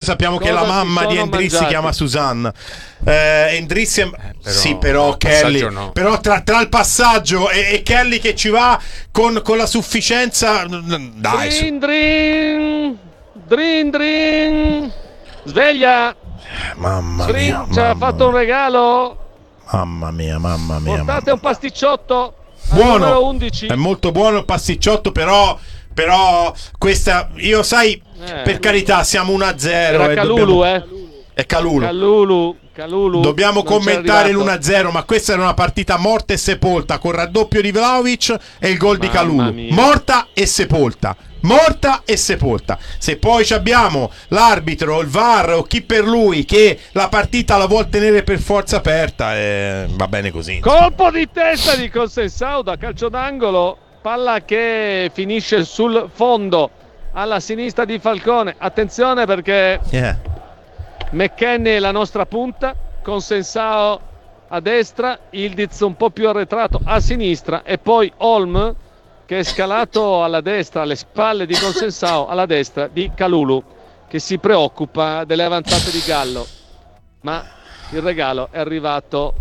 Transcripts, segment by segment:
sappiamo che la mamma di Endrizzi si chiama Suzanne. Endrizzi sì, però Kelly no. Però tra il passaggio e Kelly che ci va con la sufficienza, dai, Drin. Sveglia. Mamma mia, ci ha fatto un regalo. Mamma mia. Portate un pasticciotto buono, 11. È molto buono il pasticciotto, però questa, io sai, per carità, siamo 1-0. Era Kalulu, È Kalulu. Dobbiamo commentare l'1-0, ma questa era una partita morta e sepolta, con il raddoppio di Vlahovic e il gol di Kalulu. Morta e sepolta. Se poi abbiamo l'arbitro, il VAR o chi per lui che la partita la vuol tenere per forza aperta, va bene così. Colpo di testa di Consensao da calcio d'angolo, palla che finisce sul fondo alla sinistra di Falcone. Attenzione perché McKennie è la nostra punta, Consensao a destra, Ildiz un po' più arretrato a sinistra e poi Holm che è scalato alla destra, alle spalle di Consensao, alla destra di Kalulu che si preoccupa delle avanzate di Gallo, ma il regalo è arrivato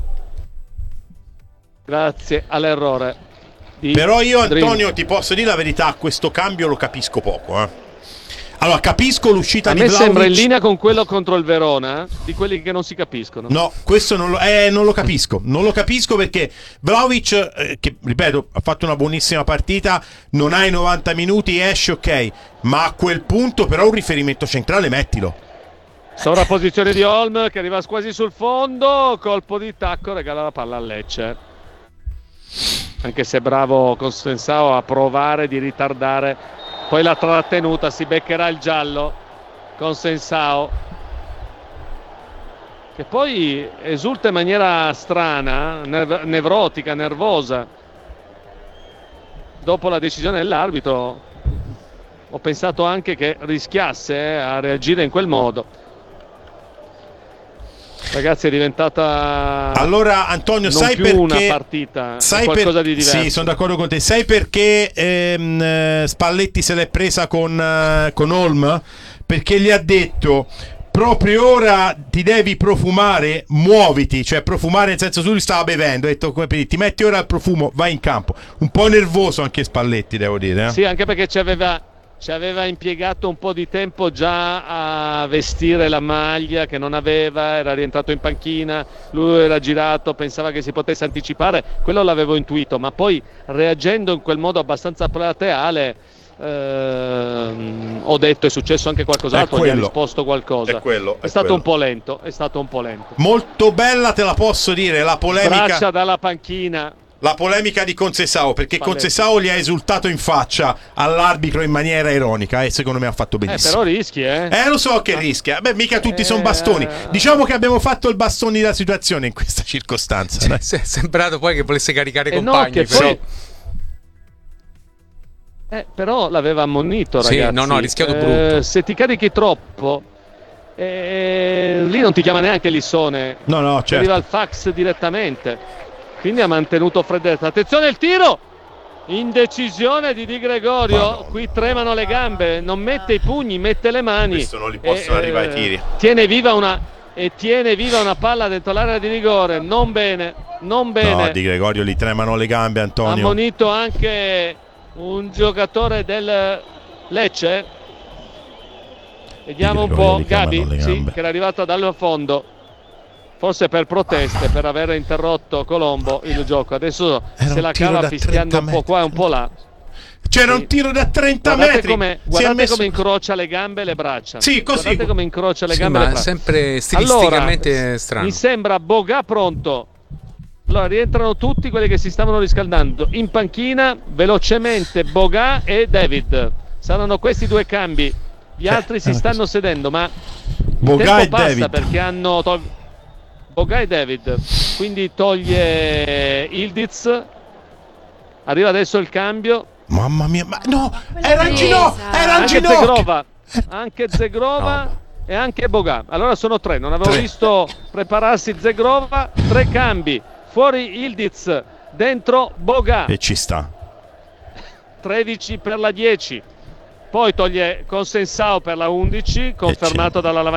grazie all'errore di Però io, Antonio, Dream. ti posso dire la verità, questo cambio lo capisco poco. Allora, capisco l'uscita di Vlahovic. A me sembra in linea con quello contro il Verona, di quelli che non si capiscono. No, questo non lo capisco. Non lo capisco perché Vlahovic, che ripeto, ha fatto una buonissima partita, non ha i 90 minuti, esce ok, ma a quel punto però un riferimento centrale mettilo. Sovrapposizione di Holm che arriva quasi sul fondo, colpo di tacco, regala la palla a Lecce. Anche se bravo Consensao a provare di ritardare, poi la trattenuta, si beccherà il giallo Consensao, che poi esulta in maniera strana, nevrotica, nervosa dopo la decisione dell'arbitro. Ho pensato anche che rischiasse a reagire in quel modo. Ragazzi, è diventata allora, Antonio, non sai più perché una partita, sai qualcosa di diverso. Sì, sono d'accordo con te. Sai perché Spalletti se l'è presa con Holm? Perché gli ha detto: proprio ora ti devi profumare, muoviti, cioè profumare nel senso, lui stava bevendo, ha detto come per dire, ti metti ora il profumo, vai in campo. Un po' nervoso anche Spalletti, devo dire. Sì, anche perché ci aveva impiegato un po' di tempo già a vestire la maglia che non aveva, era rientrato in panchina, lui era girato, pensava che si potesse anticipare, quello l'avevo intuito, ma poi reagendo in quel modo abbastanza plateale ho detto è successo anche qualcos'altro, gli ha risposto qualcosa, è stato un po' lento. Molto bella, te la posso dire, la polemica, braccia dalla panchina. La polemica di Consensao, perché Consensao gli ha esultato in faccia all'arbitro in maniera ironica e secondo me ha fatto benissimo. Però rischi, lo so che rischia. Beh, mica tutti sono bastoni. Diciamo che abbiamo fatto il bastoni della situazione in questa circostanza. È sembrato poi che volesse caricare i compagni, però l'aveva ammonito, ragazzi. Sì, no, ha rischiato brutto. Se ti carichi troppo, lì non ti chiama neanche Lissone. No, certo. Arriva il fax direttamente. Quindi ha mantenuto freddezza. Attenzione il tiro! Indecisione di Di Gregorio. Qui tremano le gambe. Non mette i pugni, mette le mani. Questo non li possono arrivare i tiri. Tiene viva una palla dentro l'area di rigore. Non bene. No, Di Gregorio li tremano le gambe, Antonio. Ha ammonito anche un giocatore del Lecce. Vediamo un po'. Gabi, che era arrivata dal fondo. Forse per proteste, per aver interrotto Colombo il gioco. Adesso se la cava fischiando un po' qua e un po' là. C'era un tiro da 30 metri. Guardate come incrocia le gambe e le braccia. Sì, così. Guardate come incrocia le gambe e le braccia. Sempre stilisticamente strano. Mi sembra Boga pronto. Allora rientrano tutti quelli che si stavano riscaldando. In panchina velocemente Boga e David. Saranno questi due cambi. Gli altri si stanno sedendo, ma Boga il tempo e passa David. perché hanno Boga e David, quindi toglie Ildiz, arriva adesso il cambio. Mamma mia, ma no, era in ginocchio, anche Zegrova e anche Boga. Allora sono tre, non avevo visto prepararsi Zegrova. 3 cambi, fuori Ildiz, dentro Boga e ci sta 13 per la 10, poi toglie Consensao per la 11, confermato dalla